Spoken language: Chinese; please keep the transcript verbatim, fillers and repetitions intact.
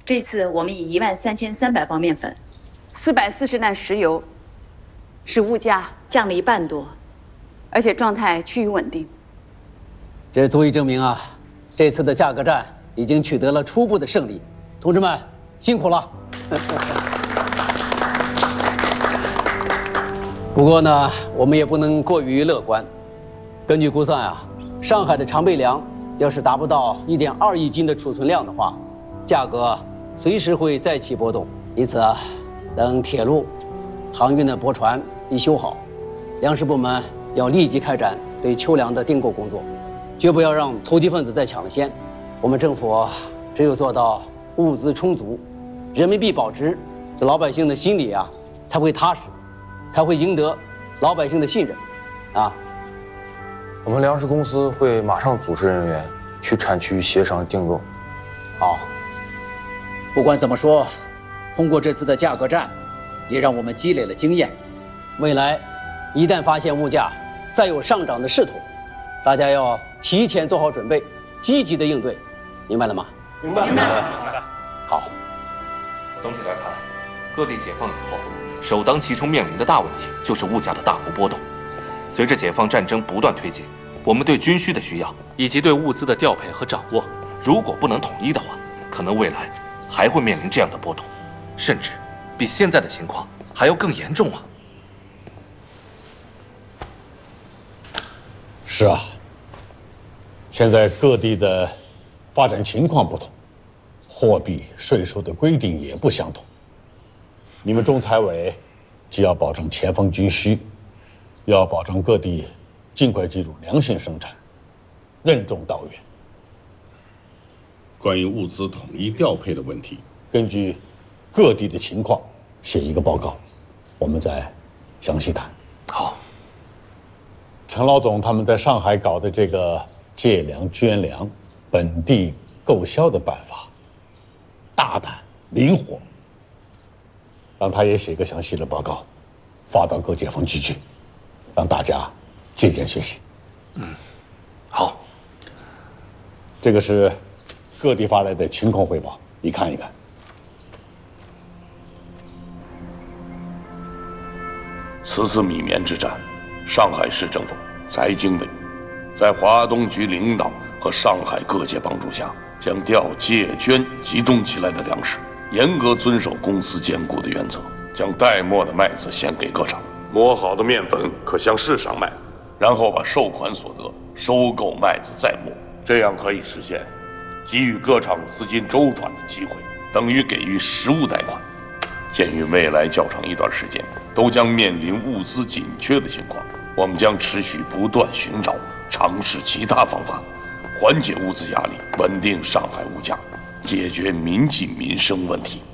这次我们以一万三千三百包面粉， 四百四十担石油，使物价降了一半多， 而且状态趋于稳定。 这足以证明啊，这次的价格战已经取得了初步的胜利。同志们，辛苦了。不过呢，我们也不能过于乐观。根据估算啊，上海的常备粮要是达不到一点二亿斤的储存量的话，价格随时会再起波动。因此啊，等铁路、航运的驳船一修好，粮食部门要立即开展对秋粮的订购工作，绝不要让投机分子再抢了先。我们政府只有做到物资充足，人民币保值，这老百姓的心里啊才会踏实，才会赢得老百姓的信任，啊。 我们粮食公司会马上组织人员去产区协商订购。 好，不管怎么说，通过这次的价格战，也让我们积累了经验。未来，一旦发现物价再有上涨的势头，大家要提前做好准备，积极的应对，明白了吗？ 明白，明白。 好。 总体来看，各地解放以后，首当其冲面临的大问题就是物价的大幅波动。随着解放战争不断推进，我们对军需的需要以及对物资的调配和掌握，如果不能统一的话，可能未来还会面临这样的波动，甚至比现在的情况还要更严重啊！ 是啊，现在各地的发展情况不同，货币、税收的规定也不相同。你们中财委既要保证前方军需，又要保证各地尽快进入良性生产，任重道远。 关于物资统一调配的问题， 根据各地的情况写一个报告，我们再详细谈。 好。 陈老总他们在上海搞的这个借粮捐粮、本地购销的办法，大胆灵活，让他也写个详细的报告，发到各解放区去，让大家借鉴学习。 嗯，好。 这个是各地发来的情况汇报，你看一看。 此次米棉之战，上海市政府财经委在华东局领导和上海各界帮助下，将调借捐集中起来的粮食，严格遵守公私兼顾的原则，将带磨的麦子献给各厂，磨好的面粉可向市上卖，然后把收款所得收购麦子再磨，这样可以实现给予各厂资金周转的机会，等于给予实物贷款。鉴于未来较长一段时间都将面临物资紧缺的情况，我们将持续不断寻找、尝试其他方法，缓解物资压力，稳定上海物价，解决民计民生问题。